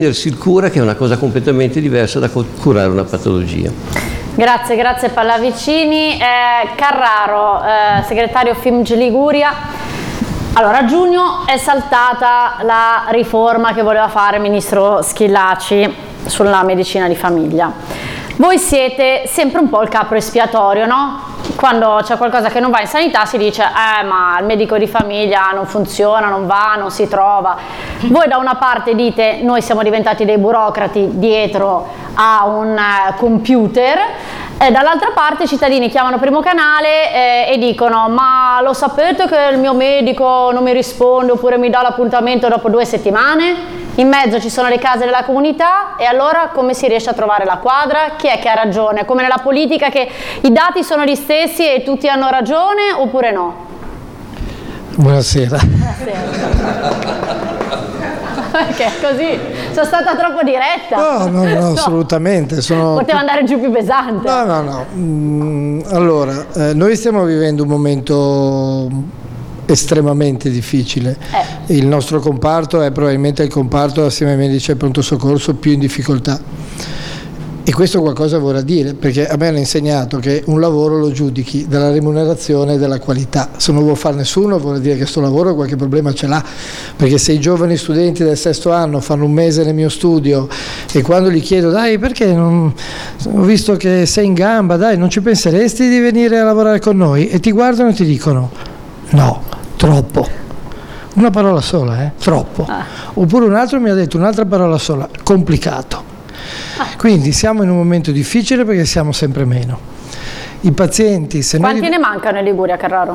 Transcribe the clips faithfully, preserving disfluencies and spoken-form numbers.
Il cura, che è una cosa completamente diversa da curare una patologia. Grazie, grazie Pallavicini. Eh, Carraro, eh, segretario F I M G Liguria. Allora, a giugno è saltata la riforma che voleva fare il ministro Schillaci sulla medicina di famiglia. Voi siete sempre un po' il capro espiatorio, no? Quando c'è qualcosa che non va in sanità si dice eh ma il medico di famiglia non funziona, non va, non si trova. Voi da una parte dite noi siamo diventati dei burocrati dietro a un uh, computer, e dall'altra parte i cittadini chiamano Primo Canale eh, e dicono ma lo sapete che il mio medico non mi risponde oppure mi dà l'appuntamento dopo due settimane? In mezzo ci sono le case della comunità, e allora come si riesce a trovare la quadra? Chi è che ha ragione? Come nella politica, che i dati sono gli stessi e tutti hanno ragione, oppure no? Buonasera. Buonasera. Perché così? Sono stata troppo diretta? No, no, no, no. Assolutamente. Sono... Poteva andare giù più pesante. No, no, no. Mm, allora, eh, noi stiamo vivendo un momento estremamente difficile. Eh. Il nostro comparto è probabilmente il comparto, assieme ai medici al pronto soccorso, più in difficoltà. E questo qualcosa vorrà dire, perché a me hanno insegnato che un lavoro lo giudichi dalla remunerazione e dalla qualità. Se non vuol fare nessuno vuol dire che questo lavoro qualche problema ce l'ha, perché se i giovani studenti del sesto anno fanno un mese nel mio studio e quando gli chiedo dai perché non... ho visto che sei in gamba, dai non ci penseresti di venire a lavorare con noi, e ti guardano e ti dicono no, troppo. Una parola sola, eh? Troppo. Ah. Oppure un altro mi ha detto un'altra parola sola, complicato. Quindi siamo in un momento difficile perché siamo sempre meno. I pazienti, se Quanti noi... ne mancano in Liguria, Carraro?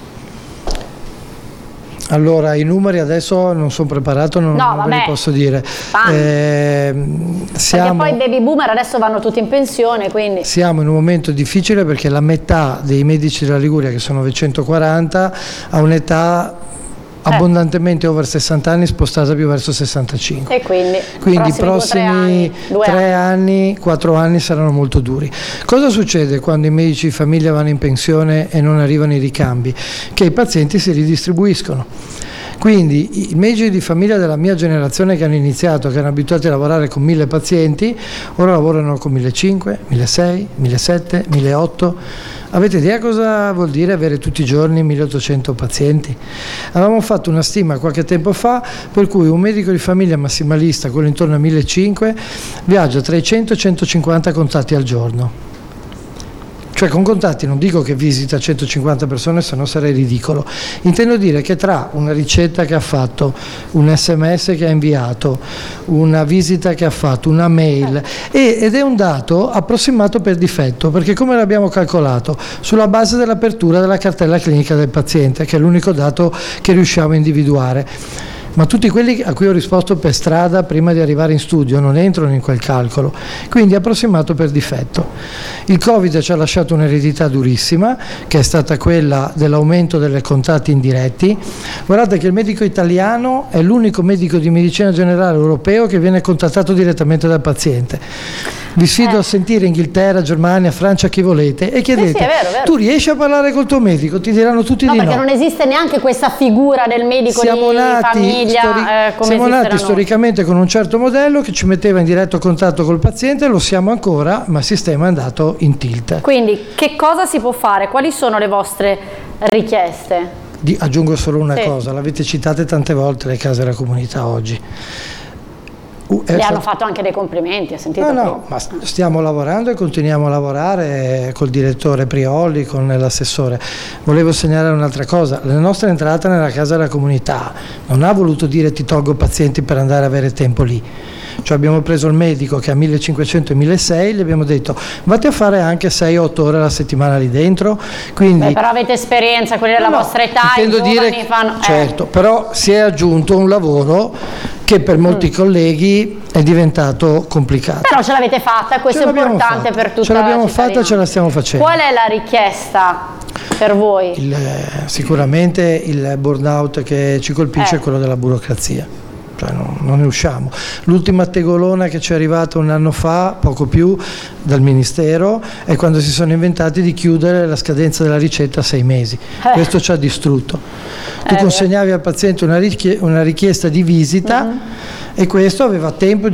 Allora, i numeri adesso non sono preparato, non, no, non vabbè. ve li posso dire. Eh, siamo... Perché poi i baby boomer adesso vanno tutti in pensione, quindi... Siamo in un momento difficile perché la metà dei medici della Liguria, che sono novecentoquaranta, ha un'età abbondantemente over sessanta anni, spostata più verso sessantacinque, e quindi, quindi i prossimi tre anni, quattro anni saranno molto duri. Cosa succede quando i medici di famiglia vanno in pensione e non arrivano i ricambi? Che i pazienti si ridistribuiscono. Quindi i medici di famiglia della mia generazione, che hanno iniziato, che erano abituati a lavorare con mille pazienti, ora lavorano con millecinquecento, milleseicento, millesettecento, milleottocento. Avete idea cosa vuol dire avere tutti i giorni milleottocento pazienti? Avevamo fatto una stima qualche tempo fa per cui un medico di famiglia massimalista, quello intorno a millecinquecento, viaggia tra i cento e i centocinquanta contatti al giorno. Cioè con contatti non dico che visita centocinquanta persone, se no sarei ridicolo. Intendo dire che tra una ricetta che ha fatto, un sms che ha inviato, una visita che ha fatto, una mail, e, ed è un dato approssimato per difetto, perché come l'abbiamo calcolato? Sulla base dell'apertura della cartella clinica del paziente, che è l'unico dato che riusciamo a individuare. Ma tutti quelli a cui ho risposto per strada prima di arrivare in studio non entrano in quel calcolo, quindi è approssimato per difetto. Il Covid ci ha lasciato un'eredità durissima, che è stata quella dell'aumento dei contatti indiretti. Guardate che il medico italiano è l'unico medico di medicina generale europeo che viene contattato direttamente dal paziente. Vi sfido eh. a sentire Inghilterra, Germania, Francia, chi volete, e chiedete, sì, sì, è vero, è vero. tu riesci a parlare col tuo medico? Ti diranno tutti no, di no. perché non esiste neanche questa figura del medico siamo di nati famiglia stori- eh, come siamo nati noi. storicamente con un certo modello che ci metteva in diretto contatto col paziente, lo siamo ancora, ma il sistema è andato in tilt. Quindi che cosa si può fare? Quali sono le vostre richieste? Di, aggiungo solo una sì. cosa, l'avete citate tante volte le case della comunità oggi. Uh, Le hanno fatto anche dei complimenti, ha sentito? No, no, ma stiamo lavorando e continuiamo a lavorare col direttore Prioli, con l'assessore. Volevo segnalare un'altra cosa, la nostra entrata nella casa della comunità non ha voluto dire ti tolgo pazienti per andare a avere tempo lì. Cioè abbiamo preso il medico che ha millecinquecento e milleseicento, gli abbiamo detto vatti a fare anche sei otto ore alla settimana lì dentro. Quindi, Beh, però avete esperienza, quelli della no, vostra età, i giovani dire, fanno... Certo, eh. però si è aggiunto un lavoro che per molti mm. colleghi è diventato complicato. Però ce l'avete fatta, questo è importante fatta. per tutta ce l'abbiamo la fatta, ce la stiamo facendo. Qual è la richiesta per voi? Il, sicuramente il burnout che ci colpisce eh. è quello della burocrazia. Cioè non, non ne usciamo. L'ultima tegolona che ci è arrivata un anno fa, poco più, dal Ministero, è quando si sono inventati di chiudere la scadenza della ricetta a sei mesi. Eh. Questo ci ha distrutto. Tu eh, consegnavi al paziente una, richie- una richiesta di visita mm-hmm. e questo aveva tempo di